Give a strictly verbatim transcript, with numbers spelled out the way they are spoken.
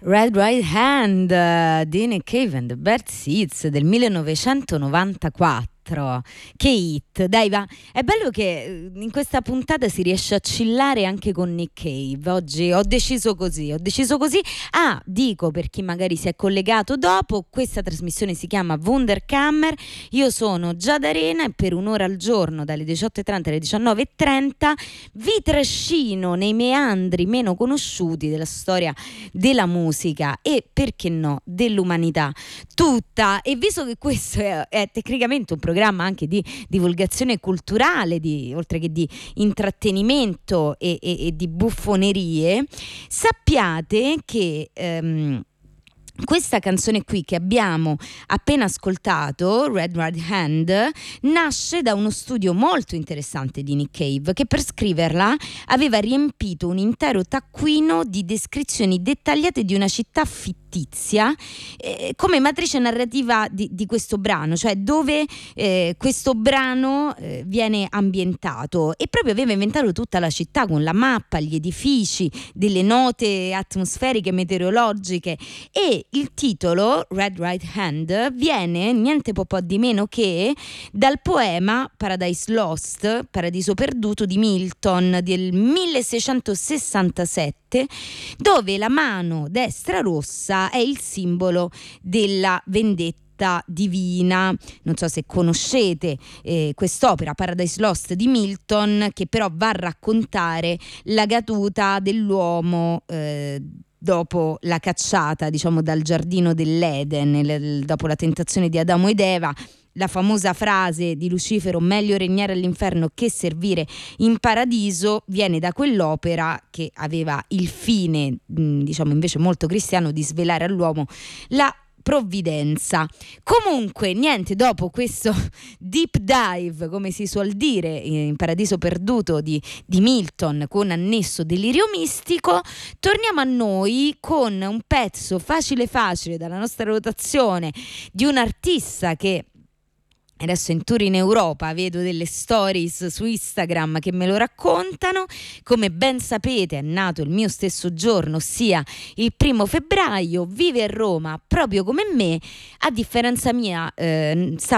Red Right Hand uh, di Nick Cave and the Bad Seeds del millenovecentonovantaquattro. Che hit, dai, va. È bello che in questa puntata si riesce a chillare anche con Nick Cave. Oggi ho deciso così, ho deciso così. Ah, dico per chi magari si è collegato dopo, questa trasmissione si chiama Wunderkammer. Io sono Giada Arena e per un'ora al giorno, dalle diciotto e trenta alle diciannove e trenta, vi trascino nei meandri meno conosciuti della storia della musica e, perché no, dell'umanità tutta. E visto che questo è, è tecnicamente un programma anche di divulgazione culturale, di, oltre che di intrattenimento e, e, e di buffonerie, sappiate che ehm, questa canzone qui che abbiamo appena ascoltato, Red Right Hand, nasce da uno studio molto interessante di Nick Cave, che per scriverla aveva riempito un intero taccuino di descrizioni dettagliate di una città fittizia eh, come matrice narrativa di, di questo brano, cioè dove eh, questo brano eh, viene ambientato, e proprio aveva inventato tutta la città con la mappa, gli edifici, delle note atmosferiche, meteorologiche. E il titolo Red Right Hand viene niente po' po' di meno che dal poema Paradise Lost, Paradiso perduto di Milton del milleseicentosessantasette, dove la mano destra rossa è il simbolo della vendetta divina. Non so se conoscete eh, quest'opera Paradise Lost di Milton, che però va a raccontare la caduta dell'uomo eh, dopo la cacciata, diciamo, dal giardino dell'Eden, l- dopo la tentazione di Adamo ed Eva. La famosa frase di Lucifero, meglio regnare all'inferno che servire in paradiso, viene da quell'opera che aveva il fine, diciamo invece molto cristiano, di svelare all'uomo la provvidenza. Comunque niente, dopo questo deep dive, come si suol dire, in Paradiso perduto di, di Milton, con annesso delirio mistico, torniamo a noi con un pezzo facile facile dalla nostra rotazione di un artista che adesso in tour in Europa, vedo delle stories su Instagram che me lo raccontano. Come ben sapete è nato il mio stesso giorno, ossia il primo febbraio, vive a Roma proprio come me, a differenza mia eh, sa